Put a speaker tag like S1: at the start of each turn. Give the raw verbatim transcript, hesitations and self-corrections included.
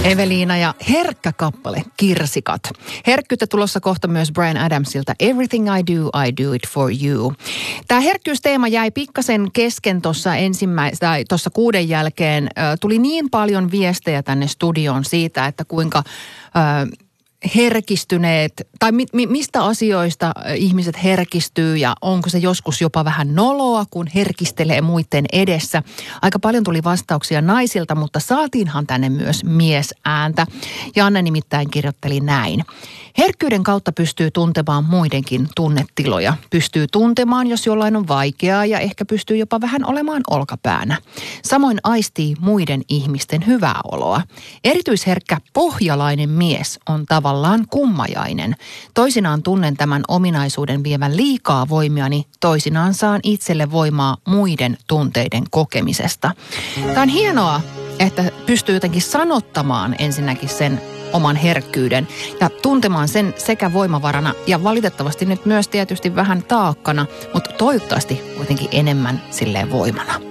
S1: Eveliina ja herkkä kappale, Kirsikat. Herkkyyttä tulossa kohta myös Bryan Adamsilta. Everything I do, I do it for you. Tämä herkkyysteema jäi pikkasen kesken tuossa ensimmäistä, tai tuossa kuuden jälkeen. Tuli niin paljon viestejä tänne studioon siitä, että kuinka Ö, herkistyneet, tai mi, mi, mistä asioista ihmiset herkistyy ja onko se joskus jopa vähän noloa, kun herkistelee muiden edessä. Aika paljon tuli vastauksia naisilta, mutta saatiinhan tänne myös miesääntä. Janne nimittäin kirjoitteli näin. Herkkyyden kautta pystyy tuntemaan muidenkin tunnetiloja. Pystyy tuntemaan, jos jollain on vaikeaa ja ehkä pystyy jopa vähän olemaan olkapäänä. Samoin aistii muiden ihmisten hyvää oloa. Erityisherkkä pohjalainen mies on tavallaan kummajainen. Toisinaan tunnen tämän ominaisuuden vievän liikaa voimiani, toisinaan saan itselle voimaa muiden tunteiden kokemisesta. Tämä on hienoa, että pystyy jotenkin sanottamaan ensinnäkin sen oman herkkyyden ja tuntemaan sen sekä voimavarana ja valitettavasti nyt myös tietysti vähän taakkana, mutta toivottavasti kuitenkin enemmän silleen voimana.